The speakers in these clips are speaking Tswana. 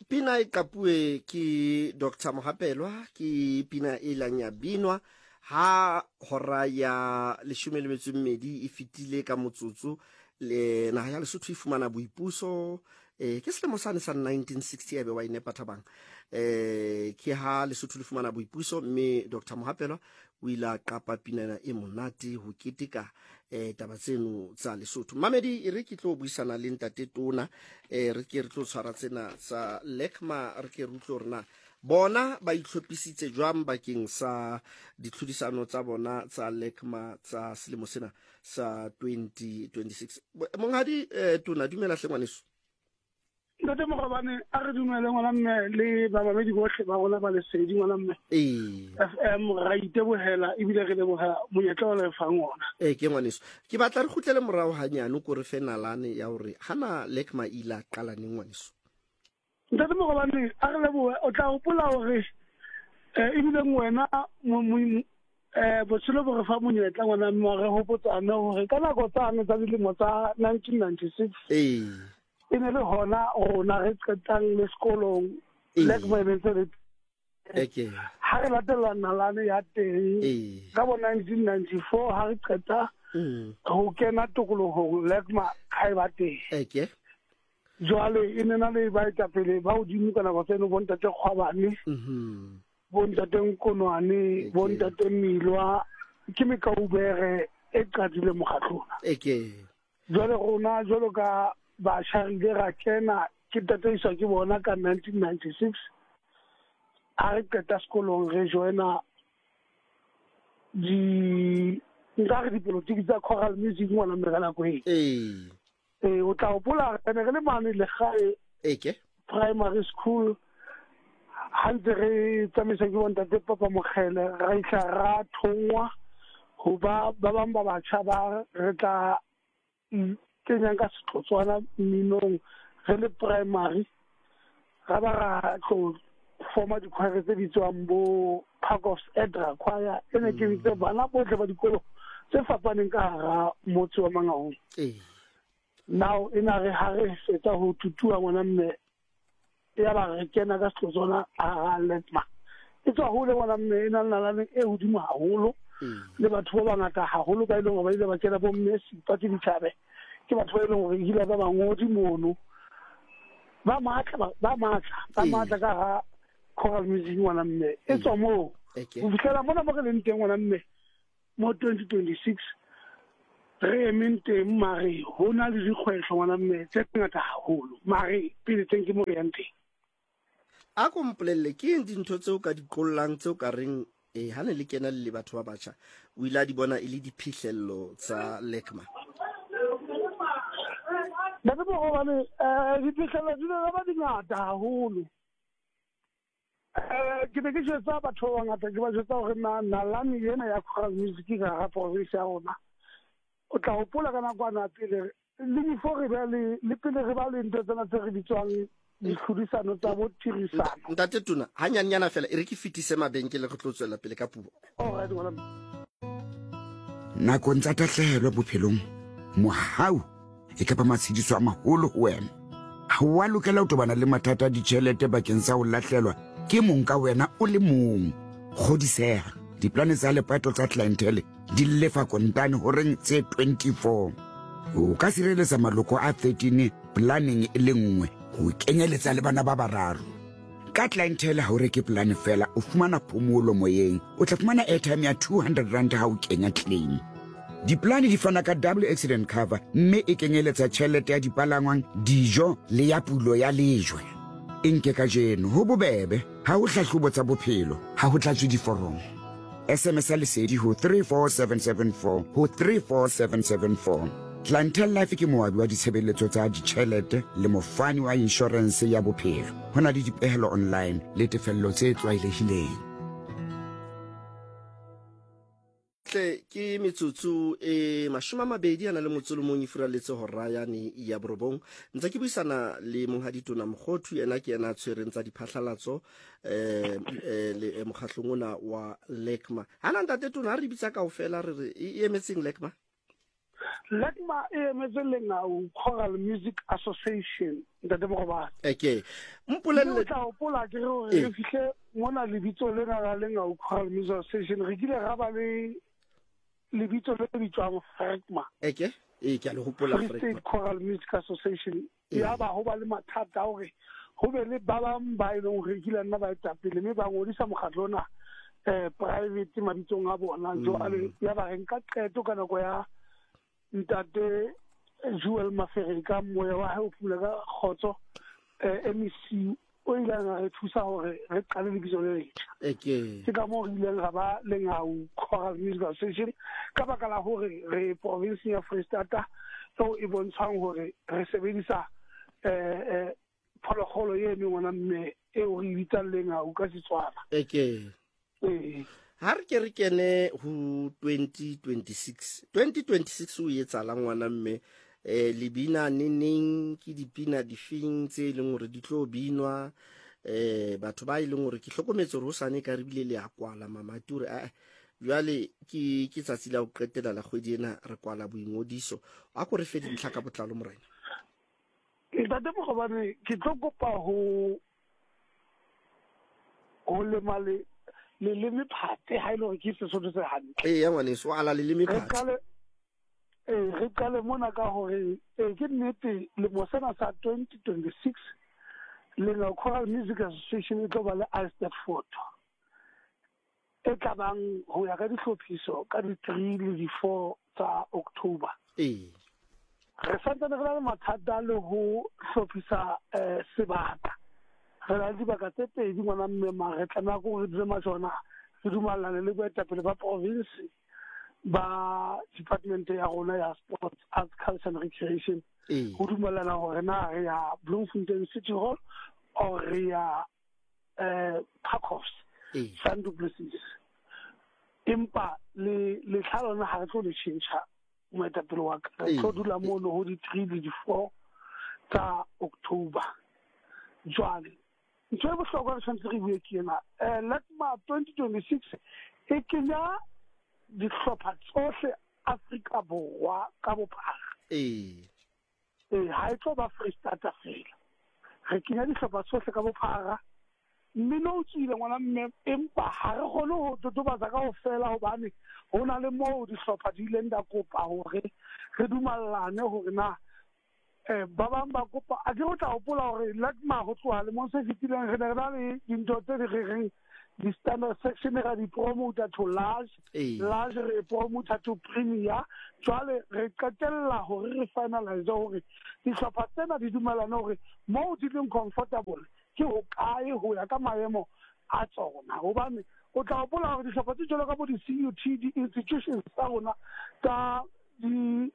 Pina e kapue ki Dr. Mohapelwa ki pina e lang ya binwa ha hora ya 12 e fitile ka motsotso le naga ya Lesotho e fumana boipuso ke selemo sane sa 1960 ebe wa inepa thabang ke ha Lesotho le fumana boipuso mme Dr. Mohapelwa o ile qapa pinana e monate ho keteka taba tseno tsa Lesotho. Mamedi e re ke tlo buisana le ntate tona re ke re tlo tshwara tsena sa LECMA re ke rutlo rena bona ba itlhopisitse jwang bakeng sa ditlhodisano tsa bona tsa LECMA tsa selemo sena sa 2026. Mongadi tona dumela hle ngwaneso. Ntate Mogabane a re dumele ngwana mme le ba babedi bohle ba rona ba Lesedi ngwana mme FM ra itebohela ebile re leboha monyetla wa lefang ona ke ngwaneso ke batla re khutlele morao hanyane ko re fenalane ya hore hana LECMA ila qala ne ngwaneso. Ntate Mogabane a re leboha o tla hopola hore ebile wena botshelo bo re fa monyetla ngwana mme re hopotsana hore ka nako tsane tsa dilemo tsa 1996 ene le hona rona re qetang le sekolong LECMA ha re latela nalane ya teng ka bo 1994 ha re qeta ho kena tokolohong LECMA ha e ba teng jwale ene na le ba etapele ba hodimo ka nako tseno bo ntate Kgwabane bo ntate Nkonwane bo ntate Milwa ke mekaubere e qadile mokgatlona jwale rona jwalo ka ba sharile ra kena ke tataiswa ke bona ka 1996 a re qeta sekolong re joina nka re dipolotiki tsa choral music ngwana mme ka nako o tla hopola re ne re le mane legae primary school ha ntse re tsamaisa ke bontate Papa Mogele ra isha ra thongwa ho ba bang ba batjha ba re tla kenyang ka Sexhosa minong re le primary ga ba ra tlo forma dikhware tse di tswang bo Park of Edra choir ene ke ntse bana bohle ba dikolo tse fapaneng ka hara motse wa Mangaung now ina re ha re feta ho tutua ngwana mme ya ba re kena ka Sexhosa a LECMA e tswa hole ngwana mme ina nalane e hodimo haholo le batho ba bangata haholo ka ile go ba ile ba kena bo Messi pati dithabe ke batho ba ile go hila ba bangodi mono ba matla ka ha choral music ngwana mme e tswa mo ho fihlela mona mo re leng teng ngwana mme mo 2026 re emente mare hona le dikgwehlo ngwana mme tse ngata haholo mare pele teng ke mo re yang teng a kompolelle ke dintho tseo ka diqollang tseo ka reng ha ne le kena le batho ba batjha o ile a di bona e le diphihlello tsa LECMA. Ntate Mogabane diphihlello di ne ba di ngata haholo ke ne ke jwetsa batho ba ngata ke ba jwetsa hore nalane ena ya choral music ka hara province ya rona o tla hopola ka nakwana pele le before le pele re ba le ntho tsena tse re di tswang ditlhodisano tsa bo tirisano. Ntate Tona hanyanyana fela e re ke fitise mabenkele re tlo tswela pele ka puo. Alright ngwana. Nakong tsa tahlehelo bophelong mohau e ka ba matshediso a maholo ho wena ha wa lokela ho tobana le mathata a ditjhelete bakeng sa ho lahlelwa ke mong ka wena o le mong kgodiseha diplane tsa lepato tsa clientele di lefa kontane ho reng tse 24 o ka sireletsa maloko a 13 planning e le nngwe ho kenyeletsa le bana ba bararo ka clientele ha o reke plan fela o fumana phomolo moyeng o tla fumana airtime ya 200 rand ha o kenya claim. Diplane di fana ka double accident cover mme e kenyeletsa tjhelete ya dipalangwang dijo le ya pulo ya lejwe enke ka jeno ho bobebe ha ho hlahlobo tsa bophelo ha ho tlatswe diforomo SMS Lesedi ho 34774 ho 34774 Clientele Life ke moabi wa ditshebeletso tsa ditjhelete le mofani wa insurance ya bophelo hona le dipehelo online le tefello tse tlwaelehileng. Ke metsotso e 20 ana le motsolo mong e furaletse hora yane ya borobong ntse ke buisana le Monghadi Tona Mokgothu ena ke ena tshwereng tsa diphatlalatso le mokgahlong ona wa LECMA hana ntate Tona re bitsa kaofela re e emetseng LECMA LACMA e emetse Lengau Choral Music Association ntate Mogobane. Okay. Mpolelle tla opola ke re fihle mona lebitso le ga Lengau Choral Music Association re kile ga ba le lebitso le bitswang FRECMA. Okay. Ke a le hopola Free State Choral Music Association. Ya ba ho ba le mathata hore ho be le ba bang ba ile re kile nna ba etapele mme ba ngodisa mokgatlo ona private mabitsong a bona jo ale ya ba renka qeto ka nako ya ntate Joel Mafereka moya wa ho pula ka khotso MEC o ile a re thusa hore re qale le bitso le letšha ke ka mo re ile ga ba Lengau Choral Music Association ka baka la hore re province ya Free State so e bontshang hore re sebedisa phologolo ye me ngwana mme e o re bitsa Lengau ka Setswana ha re ke re kene ho 2026 o etsala ngwana mme lebina neng ke dipina difeng tse leng hore di tlo binwa batho ba ileng hore ke hlokometse hore o sane ka re bile le a kwala mamature jwale ke tsatsi la o qetela la kgwedi ena re kwala boingodiso a ko re fe dintlha ka botlalo morena ntate Mogobane ke tlo kopa ho lemale le leme phate ha ile hore ke Sesotho se hantle ya ngwaneso ala le leme phate re qale mona ka hore ke nnete le mosena sa 2026 Lengau Choral Music Association e tlo ba le Alsted photo e tla bang ho ya ka dihlophiso ka di 3 le di 4 tsa October re santsane re na le mathata le ho hlophisa sebaka re na le dibaka tse pedi ngwana mme mare tla go re dile majona re dumalane le boetapele ba province ba department ya rona ya sports arts culture and recreation go dumalana hore na re ya Bloemfontein City Hall or re ya Parkhouse Sandu Places empa le tlhalona ha re tlo le tšhentšha moetapele wa ka re tlo dula mono ho di 3 le di 4 tsa October jwale ntho e bohlokwa re tshwanetse re bue ke ena LACMA 2026 e kenya dihlopha tsohle Afrika Borwa ka bophara ha e tlo ba Free State fela re kenya dihlopha tsohle ka bophara mme no tsile ngwana mme empa ha re kgone ho totobatsa ka ho fela hobane ho na le moo dihlopha di ile nda kopa hore re dumallane hore na ba bang ba kopa a ke go tla hopola hore LACMA go tloha le mo se fitileng re ne re na le dintho tse di reng di standard section ra di promoter to large re promoter to premier jwale re qetella hore re finalize hore dihlopha tsena di dumelana hore mo di leng comfortable ke ho kae ho ya ka maemo a tsona hobane o tla hopola hore dihlopha tse jwalo ka bo di CUT di institutions tsa rona tsa di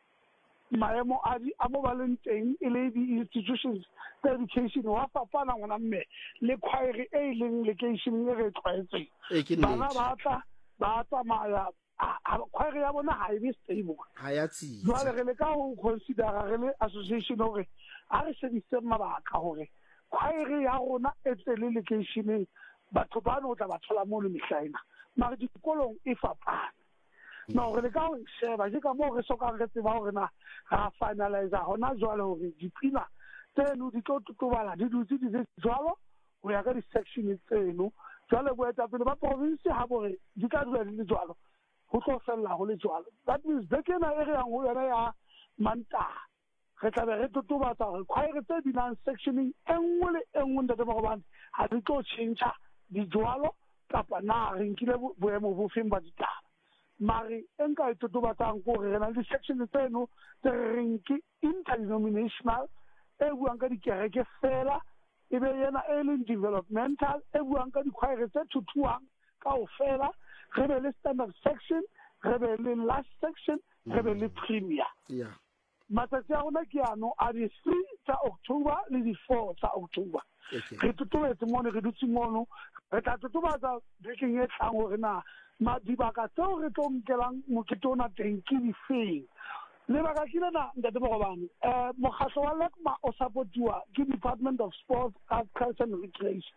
maemo a mo baleng teng e le di-institutions tsa education wa fapana ngwana mme le choir e leng location e re tlwaetseng bana ba tsamaya choir ya bona ha e be stable jwale re le ka ho considera re le association hore ha re sebedise mabaka hore choir ya rona e tsele locationeng batho bano o tla ba thola mo le mehlaena mare dikolong e fapana no re le ka ho sheba ke ka mo re sokang re tseba hore na ra finalize hona jwale hore dipina tseno di tlo totobala di dutse di jwalo ho ya ka di-section tseno jwale boetapele ba province ha bore di tla dula di le jwalo ho tlo fella ho le jwalo that means bekena e re yang ho yona ya Mantaha re tla be re totobatsa hore choir tse di nang sectioning engwe le engwe ntate Mogobane ha di tlo tšhentšha di jwalo kapa na re nkile boemo bofeng ba ditaba mare enka e totobatsang ko re na le section tseno tse re reng ke interdenominational e buang ka dikereke fela e be yena e leng developmental e buang ka dikhwaere tse thuthuang ka o fela re be le standard section re be le last section re be le premier matsatsi a rona ke ano a di 3 tsa October le di 4 tsa October re tutubetse mono re dutse mono re tla tutubatsa bekeng e tlang hore na dibaka tseo re tlo nkelang mokete ona teng ke difeng lebaka ke lena ntate Mogobane mokgatlo wa LACMA o supportiwa ke Department of Sports, Arts, Culture and Recreation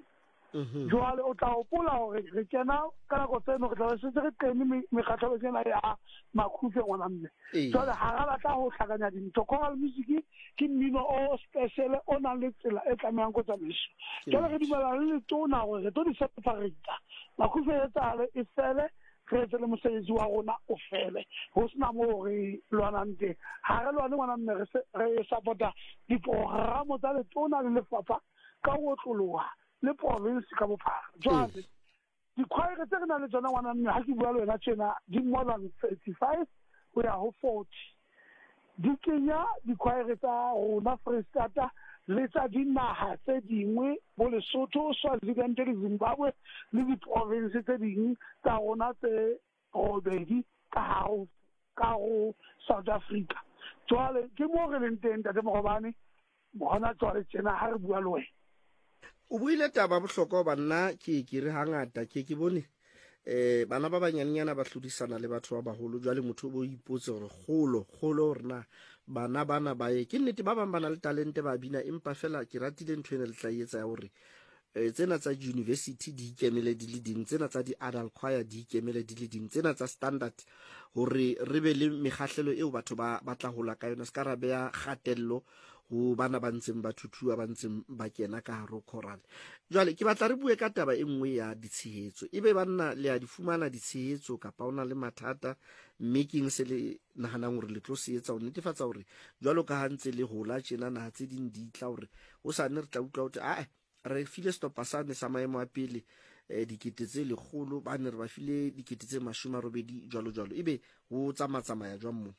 jwale o tla opola gore re kena ka nako tseno re tla setse re tene mekgatlho tsena ya makhufe ngwana mme jwale ga ra batla go tlhakanya dintho choral music ke mmino o special o nang le tsela e tlamehang go tsamaiso jwale re dumela le letona gore re tlo di separata makhufe e tsale e fele re etse le mosebetsi wa rona o fele go sena mo re lwanang teng ga re lwane ngwana mme re support-a diprogramo tsa letona le lefapha ka go tlologa le province ka bophara jwale dikhwaere tse re na le tsona ngwana mme ga ke bua le wena tjena di more than 35 go ya go 40 di kenya dikhwaere tsa rona Freestata le tsa dinaga tse dingwe bo Lesotho Swaziland le Zimbabwe le di-province tse dingwe tsa rona tse robedi ka go South Africa jwale ke mo re leng teng tate Mogobane bona tswale tjena ha re bua le wena o buile taba bohlokwa banna ke re hangata ke bone bana ba banyannyana ba hlodisana le batho ba baholo jwale motho bo ipotse gore kgolo rena bana ba ke nnete ba bang bana le talente ba bina empa fela ke ratile ntho ena le tla etsa ya hore tsena tsa university di ikemele di le ding tsena tsa di adult choir di ikemele di le ding tsena tsa standard hore re be le mekgahlelo eo batho ba batla hola ka yona ska ra beya kgatello ho bana ba ntseng ba thuthuwa ba ntseng ba kena ka haro choral jwale ke batla re bue ka taba e nngwe ya ditshehetso ebe banna le a di fumana ditshehetso kapa ona le mathata making se le nahanang hore le tlo se etsa ho netefatsa hore jwalo ka hantse le hola tjena na tse ding di tla hore o sa ne re tla utlwa hore re file stopa sane sa maemo a pele dikete tse 100 ba ne re ba file dikete tse 80 jwalo ebe ho tsamaya jwang mo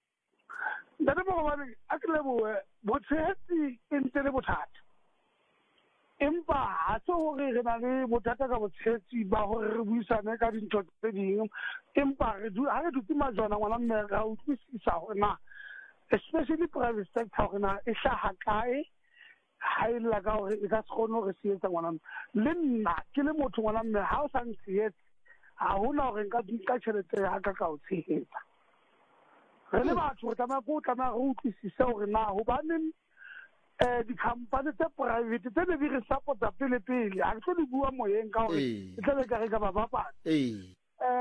ntate Mogobane a ke lebohe botshehetsi e ntse le bothata empa ha se hore re na le bothata ka botshehetsi ba hore re buisane ka dintho tse ding empa ha re dutse majwana ngwana mme ra utlwisisa hore na especially private sector hore na e hlaha kae ha e la ka hore e ka se kgone hore se etsa ngwana le nna ke le motho ngwana mme ha o sa ntshehetsa ha hona hore nka tjhelete ya ka o tshehetsa re le batho re tsamaya re utlwisise hore na hobaneng di-company tse private tse ne di re support-a pele ha ke tlo di bua moyeng ka hore e tlabe ka re ka ba bapadi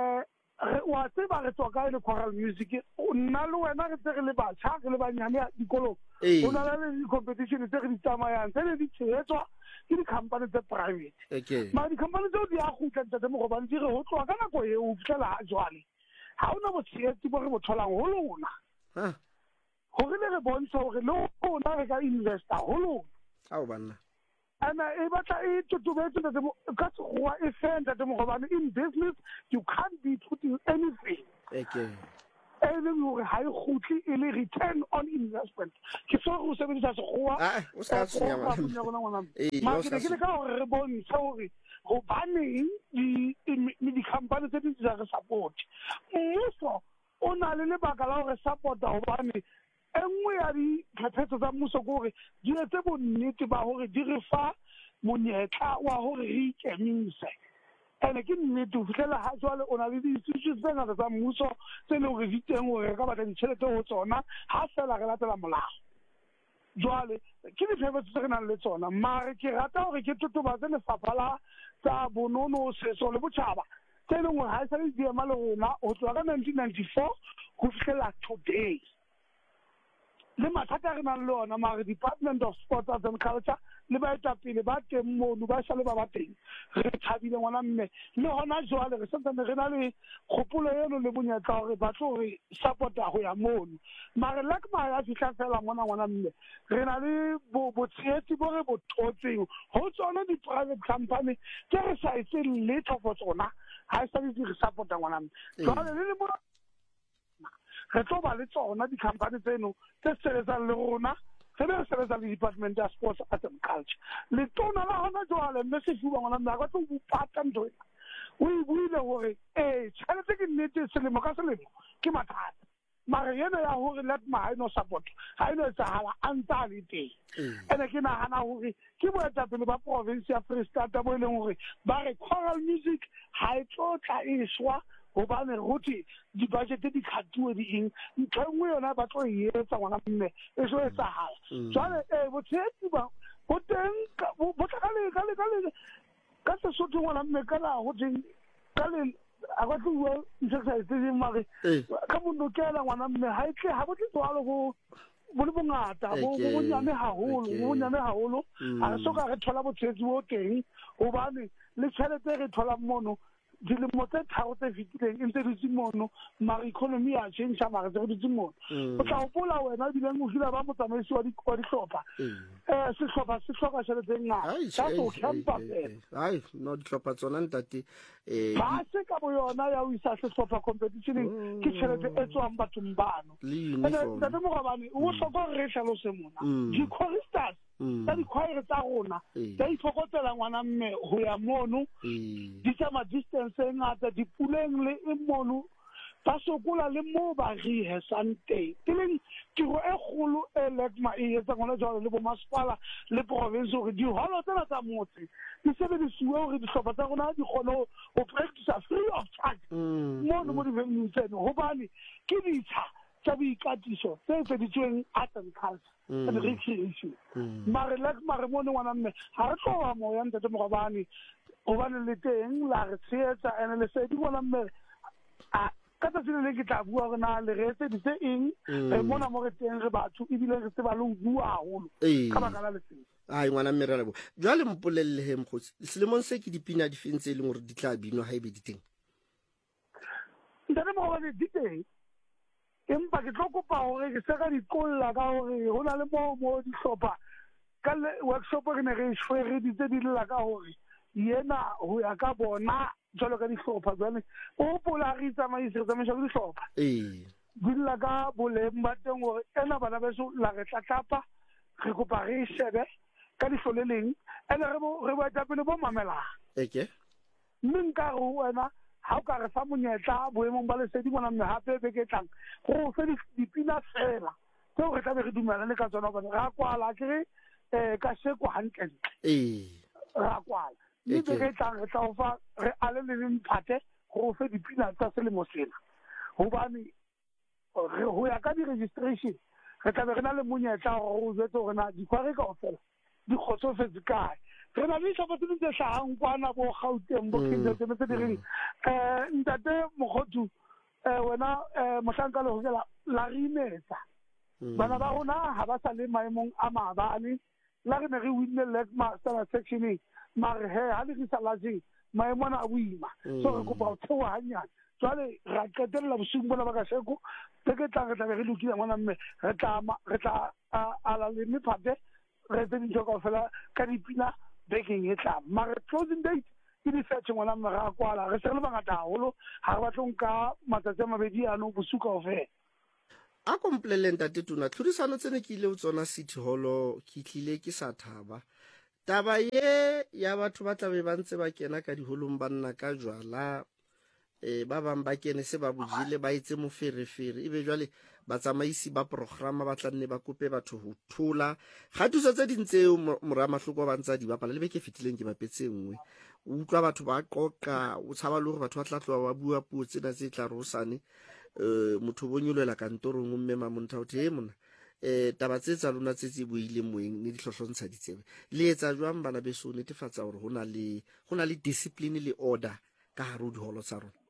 wa tseba re tswa kae le choral music nna le wena re tse re le batjha re le banyane dikolong ho na le di-competition tse re di tsamayang tse ne di tshehetswa ke di-company tse private mara di-company tseo di a gutla ntate Mogobane di re ho tloha ka nako eo ho fitlhela ha jwale ha ona botshehetsi bo re bo tholang ho lona hore le re bontsha hore le rona re ka investa ho lona ao banna ana e batla e tutubetse ka sekgowa e fenda ntate Mogobane in business you can't be putting anything e leng hore ha e kgutli e le return on investment ke so go sebedisa sekgowa o ska tsenya mara ke le ka hore re bontsha hore hobaneng di-company tse di tsa re support mmuso o na le lebaka la hore support-a hobane e nngwe ya diphephetso tsa mmuso ke hore di etse bonnete ba hore di re fa monyetla wa hore re ikemise ene ke nnete ho fitlhela ha jwale o na le di-institutions tse ngata tsa mmuso tse leng hore di teng hore re ka batla ditjhelete ho tsona ha fela re latela molao jwale ke diphephetso tse re nang le tsona mare ke rata hore ke totobatse lefapha la tsa bonono setso le botjhaba tse leng hore ha e sa le di ema le rona ho tloha ka 1994 ho fitlhela today le mathata re nang le ona mare Department of Sports Arts and Culture le baetapele ba teng mono ba sa le ba teng re thabile ngwana mme le hona jwale re santsane re na le kgopolo eno le bonyetla hore ba tlo re support-a ho ya mono mare le ka ya fihla fela mona ngwana mme re na le botshehetsi bo re bothotseng ho tsona di-private company tse re sa etse letho for tsona ha e sa di re support-a ngwana mme jwale le mo re tlo ba le tsona di-company tseno tse sebetsang le rona re be re sebetsa le Department ya Sports Arts and Culture le tona la hona jwale mme sefuba ngwana mme a ka tlo bopata ntho ena o e buile hore tjhelete ke nnete selemo ka selemo ke mathata mare yena ya hore let ma ha eno support ha eno etsahala a ntse a le teng ene ke nagana hore ke boetapele ba province ya Freestata bo e leng hore ba re choral music ha e tlo tla e shwa hobane gothi di-budget di khatiwe di eng ntho nngwe yona ba tlo e etsa ngwana mme e so etsahala jwale botshehetsi ba bo teng bo tla ka Sesotho ngwana mme kana go teng ka le a go tlo exercise tse mare ka monokela ngwana mme ha itle ha botle tswalo go le bongata bo nyane haholo a so ka re thola botsetsi bo teng hobane le tšhelete re thola mono dilemo tse tharo tse fitileng ntse di mono mara economy ya change mara tse di mono o tla opola wena di leng o hila ba motsamaisi wa dihlopha sehlopha se hloka tšhelete ngata sa so campa ai no dihlopha tsona ntate ba se ka bo yona ya o isa sehlopha competitioneng ke tšhelete e tswang bathong bano ntate mogabane o hloka re hlalo se mona di-choristers tsa dikhwaere tsa rona tsa itlhokotsela ngwana mme go ya mono di tsama distance e ngata dipuleng le e mono ba sokola le mo ba rehesang teng e leng tiro e kgolo e LECMA e etsa ngwana jalo le bomasepala le province gore diholo tsena tsa motse di sebedisiwe gore dihlopha tsa rona di kgone go practice free of charge mono mo di-venueng tseno gobane ke ditsha tsa boikatiso tse etseditsweng art and culture and recreation mare LECMA re mone ngwana mme ga re tloga moya ntate mogabane gobane le teng la re tsheetsa and le sedi ngwana mme ka tsatsi le ke tla bua gore na le re etseditse eng re mona mo re teng re batho ebile re tseba le go bua haholo ka baka la letseng ai ngwana mme re lebo jwale mpolelele mokgotsi selemong se ke dipina di feng tse e leng gore di tla binwa ha ebe di teng ntate mogabane di teng empa ke tlo kopa gore ke se ka dikolla ka gore go na le mo dihlopha ka workshop re ne re shwereditse di lela ka gore yena go ya ka bona jalo ka dihlopha jale o pola re tsamaisa dihlopha di lela ka boleng ba teng gore ena bana beso la re tlatlapa re kopa re shebe ka dihloleleng ene re boetapele bo mamelang mme nka re wena ha o ka re fa monyetla boemong ba lesedi ngwana mme hape beke tlang go fe dipina fela tseo re tlabe re dumelane ka tsona gobane ra kwala ke ka sheko hantle ra kwala mme beke tlang re tla go fa re ale le mphathe go fe dipina tsa selemo sena gobane go ya ka di-registration re tlabe re na le monyetla gore go jetse gore na dikware kao fela di kgotsofetse kae re na le ditlhopha tse di tse tlhagang kwana bo Gauteng bo Kzn tse di reng ntate Mogothu wena mohlanka le hokela la re imetsa bana ba rona ha ba sa le maemong a maabane la re ne re winne LECMA Standard Sectioning mare he ha le risa lajeng maemo a boima so re kopa go theoa hanyane jwale ra qetelela bosiung bona ba ka sheko ke tlang re tlabe re lokile ngwana mme re tla ala le mephate re tse dintho kao fela ka dipina bekeng e tlang mare closing date ke di-30 ngwana mme ra kwala re se re le bangata haholo ga re batlong ka matsatsi a mabedi ano bosu kao fela a kompleleng tate tona tlhodisano tsene ke ile o tsona City Hall ke tlile ke sa thaba taba ye ya batho ba tlabe ba ntse ba kena ka diholong ba nna ka jwala ba bang ba kene se ba bojile ba etse moferefere ebe jwale batsamaisi ba programa ba tla nne ba kope batho ho thola ga thusa tse ding tseo mora mahloko ba ntsa di bapala le beke fitileng ke bapetse nngwe o utlwa batho ba qoqa o tshaba le gore batho ba tla tloa ba bua puo tsena tse tla rosane motho bo nyolela kantorong mme mamonta o the mona taba tse tsa lona tse buile moeng ne dihlohlontsha ditsebe le etsa jwang bana be so netefatsa gore hona le discipline le order ka haro diholo tsa rona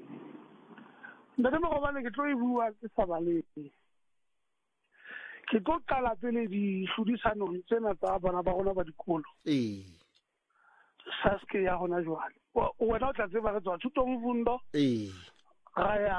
ntate mogobane ke tlo e bua ke sa baleng ke tlo qala pele dihlodisanong tsena tsa bana ba rona ba dikolo saske ya hona jwale wena o tla tseba re tswa thutong vundo ra ya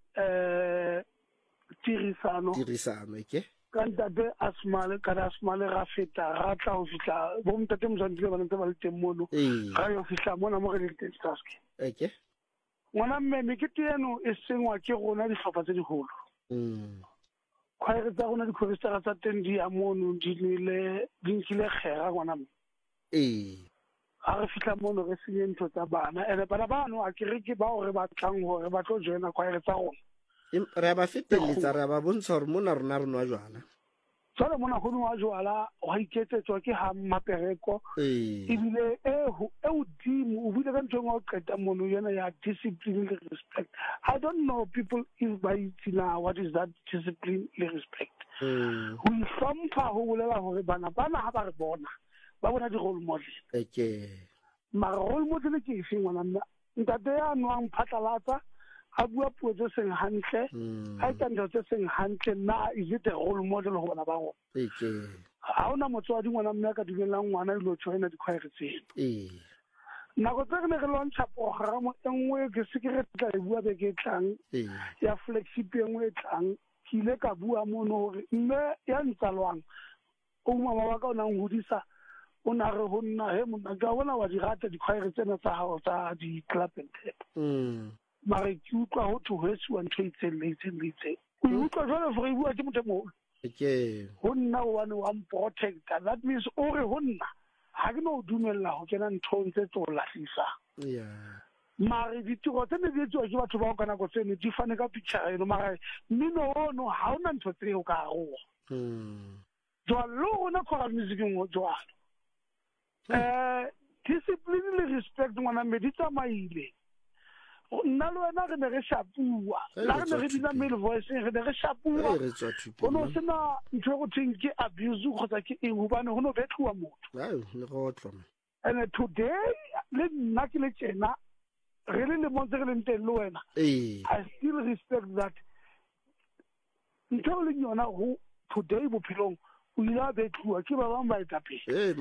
tirisano ke ka ntate Asmale ra feta ra tla go fitla bo ntate Mzandile ba ntse ba le teng mono ra yo fitla mona mo re le teng saske ngwana mme mekete eno e sengwa ke rona dihlopha tse digolo khwaere tsa rona dikhoristara tsa teng di ya mono di nkile kgera ngwana mme a re fitla mono re senye ntho tsa bana ene bana bano a kereke bao re batlang gore ba tlo joina khwaere tsa rona re ba feteletsa re ba bontsha gore mona rona re nwa jwala jwale mona go nwa jwala wa iketsetswa ke ha mapereko ebile e hodimo o buile ka ntho engwe o qeta mono yona ya discipline le respect. I don't know people if ba itse na what is that discipline le respect. Ho ihlompha ho bolela hore bana ha ba re bona ba bona di role model mara role model ke e feng ngwana mme ntate ya nwang phatlalatsa a bua puo tse seng hantle a etsa ntho tse seng hantle na is it a role model go bona ba go ha ona motswadi ngwana mme ka dumelang ngwana ilo joina dikhwaere tseno nako tse re ne re launcha programo e nngwe ke sekere tla e bua be ke tlang ya flagship e nngwe e tlang ke ile ka bua mono gore mme ya ntsalwang o mama wa ka o nang hodisa o na re ho nna he monna ka bona wa di rata dikhwaere tsena tsa hao tsa di club and tap mara ke utlwa ho to hesuwa ntho itseng le o utlwa jwale for e bua ke motho moholo ho nna wa protector that means o re ho nna ha ke no dumella ho kena nthong tse tlo lahlisa mare ditiro tse ne di etswa ke batho ba o kana go tsene di fane ka picture eno mara mmino ono ha ona ntho tse o ka go jwalo lo ona choral music ngo jwalo discipline le respect ngwana me di tsamaile nna le wena re ne re shapua la re ne re dina male voice re ne re shapua go no sena ntho go theng ke abuse kgotsa ke eng hobane go no betluwa motho and today le nna ke le tsena re le montse re le nteng le wena I still respect that ntho le nyona go today bophelong o ila betluwa ke ba bang ba etapele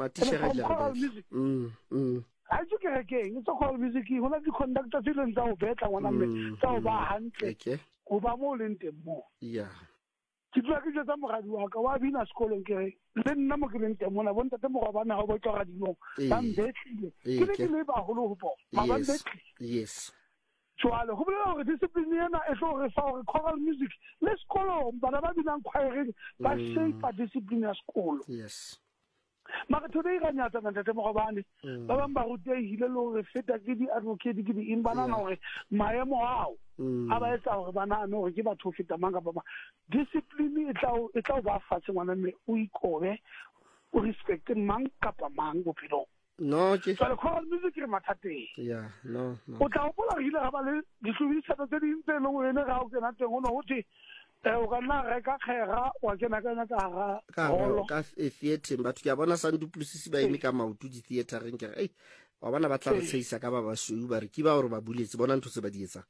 ha ke re ke eng tsa choral music go na di conductor tse leng tsa go betla ngwana mme tsa go ba hantle go ba mo le nteng mo ke tla ke tsa moradi wa ka wa bina sekolong ke re le nna mo ke leng teng mona bonta te mo bana ha bo tloga dinong ba mbetlile ke le ke le ba holo go bona ba mbetlile jwale go bolela gore discipline yana e tlo re fa gore choral music le sekolong bana ba binang choireng ba shape discipline ya sekolo mara today ga nyatsa ntate mo gobane ba bang ba rutehile le gore feta ke di advocate ke di banana gore maemo ao a ba etsa gore bana no gore ke batho feta manga ba discipline e tla ba fatshe ngwana mme o ikobe o respect mang kapa mang bophelong no ke so le choral music re mathateng no o tla o bola ile ga ba le dihlobisano tse dintse le go ene ga o kena teng go no go thi o ka nna re ka kgera wa kena ka holo ka theater batho ke a bona Sandu Plusisi ba eme ka maoto di theatereng ke re wa bona ba tla re seisa ka ba basweu ba re ke ba gore ba buletse bona ntho tse ba di etsa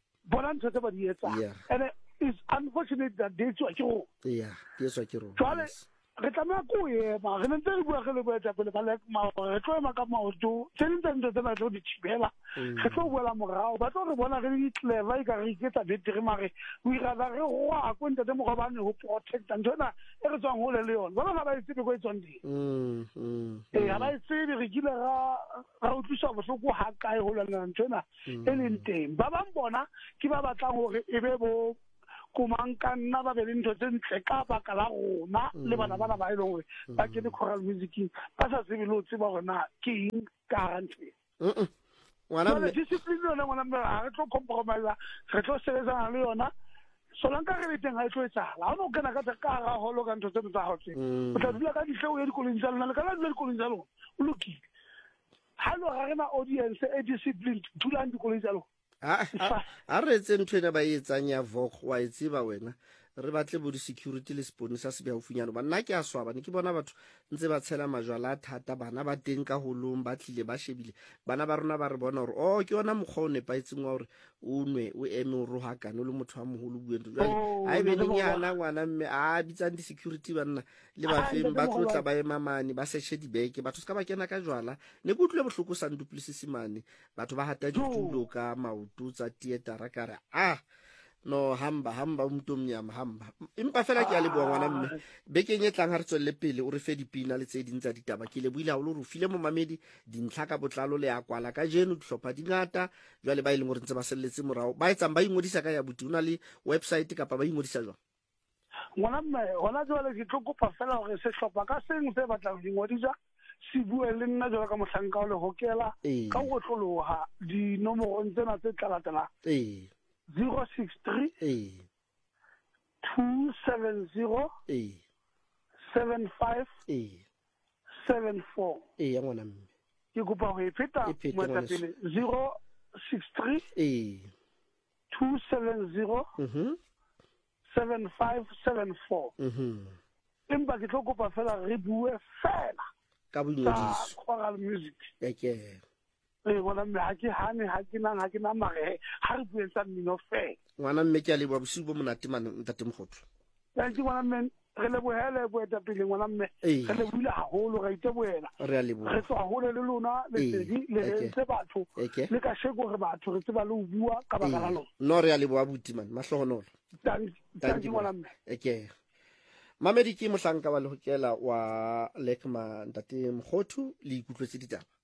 and it's unfortunate that they tswa ke go di etswa ke ro re tlameha ko ema re ntse re bua ge le boetsa pele ba le re tlo ema ka maoto tse dintse ntho tse ba tlo di thibela re tlo boela morao ba tlo re bona re le clever e ka re iketsa betere mare o irada re goa ko ntate mo gobane ho protecta ntona e re tswang hole le yona bona ga ba itsebe go etswang ding ga ba itsebe re kile ra utlwisa bohloko ha kae ho lwana ntona e leng teng ba bang bona ke ba batlang hore e be bo kumang ka nna ba be le ntho tse ntle ka baka la rona le bana ba e leng gore ba ke di choral music ba sa tsebe le o tseba gore na ke eng ka garantse ngwana discipline yona ngwana mme ha re tlo compromise re tlo sebetsana le yona solanka re le teng ha e tlo etsala ha o no kena ka gara holo ka ntho tse tsa hao tse o tla dula ka dihleo ya dikolong tsa lona le ka la dula dikolong tsa lona o lokile ha lo ga rena audience e disciplined dulang dikolong tsa lona a re etse ntho ena ba e etsang ya vok wa e tseba wena re batle bo di-security le seponisa se bjaufinyana ba nna ke a swaba ne ke bona batho ntse ba tshela majwala a thata bana ba teng ka holong ba tlile ba shebile bana ba rona ba re bona gore ke yona mokgwa o nepaetseng wa gore o nwe o eme o rohakane o le motho wa moholo bueng jwale ha e be lenyana ngwana mme a bitsang di-security banna le bafeng ba tlotla ba ema mane ba seshe dibeke batho se ka ba kena ka jwala ne ke utlwile bohloko Sandu Plusisi mane batho ba hata ditulo ka maoto tsa theatera ka re no hamba umntu omnyama hamba impa fela ke a leboa ngwana mme bekeng e tlang ha re tswelle pele o re fe dipina le tse ding tsa ditaba ke le buile ha o re file mo mamedi dintlha ka botlalo le a kwala ka jeno dihlopha dingata jwale ba ileng gore ntse ba selletse morao ba etsang ba ingodisa ka ya buti una le website kapa ba ingodisa jwang ngwana mme hona jwale ke tlo kopa fela gore sehlopha ka seng se batla go ingodisa se bue le nna jwalo ka mohlanka o le hokela ka go tloloha dinomorong tsena tse tlalatala 063 270 75 74 ya ngwana mme ke kopa go e pheta moetapele 063 270 7574 empa ke tlo kopa fela re bue fela ka boingodiso choral music ngwana mme ha ke hane ha ke na mare ha re bueng sa mmino fela ngwana mme ke a leboa bosiu bo monate ntate Mokgotho ke ngwana mme re lebohele boetapele ngwana mme re lebohile haholo ra iteboela re a leboha re tswa hole le lona le tsedi le tse batho le ka sheko re batho re tseba le ho bua ka baka la lona no re a leboha buti man mahlohonolo thank you ngwana mme mamedi ke mohlanka wa lehokela wa lekma ntate Mokgotho le ikutlwetse ditaba